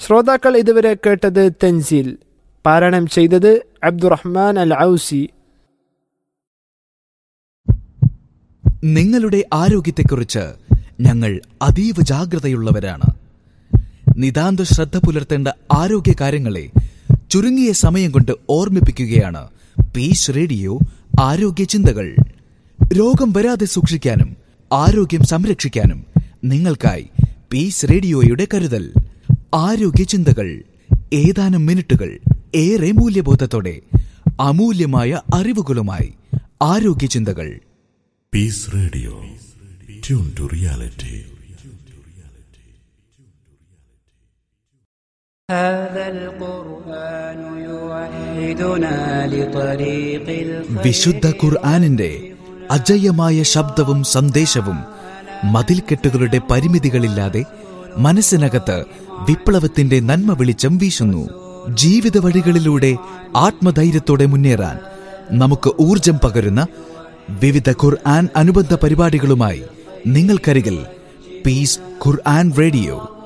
ശ്രോതാക്കൾ ഇതുവരെ കേട്ടത് തൻസീൽ. പാരായണം ചെയ്തത് അബ്ദുറഹ്മാൻ അൽ ഔസി. നിങ്ങളുടെ ആരോഗ്യത്തെക്കുറിച്ച് ഞങ്ങൾ അതീവ ജാഗ്രതയുള്ളവരാണ്. നിതാന്ത ശ്രദ്ധ പുലർത്തേണ്ട ആരോഗ്യ കാര്യങ്ങളെ ചുരുങ്ങിയ സമയം കൊണ്ട് ഓർമ്മിപ്പിക്കുകയാണ് പീസ് റേഡിയോ ആരോഗ്യ ചിന്തകൾ. രോഗം വരാതെ സൂക്ഷിക്കാനും ആരോഗ്യം സംരക്ഷിക്കാനും നിങ്ങൾക്കായി പീസ് റേഡിയോയുടെ കരുതൽ. ആരോഗ്യ ചിന്തകൾ, ഏതാനും മിനിറ്റുകൾ ഏറെ മൂല്യബോധത്തോടെ അമൂല്യമായ അറിവുകളുമായി ആരോഗ്യ ചിന്തകൾ. Piece radio, tune to reality. വിശുദ്ധ ഖുർആനിന്റെ അജയ്യമായ ശബ്ദവും സന്ദേശവും മതിൽക്കെട്ടുകളുടെ പരിമിതികളില്ലാതെ മനസ്സിനകത്ത് വിപ്ലവത്തിന്റെ നന്മ വെളിച്ചം വീശുന്നു. ജീവിത വഴികളിലൂടെ ആത്മധൈര്യത്തോടെ മുന്നേറാൻ നമുക്ക് ഊർജം പകരുന്ന വിവിധ ഖുർആൻ അനുബന്ധ പരിപാടികളുമായി നിങ്ങൾക്കരികിൽ പീസ് ഖുർആൻ റേഡിയോ.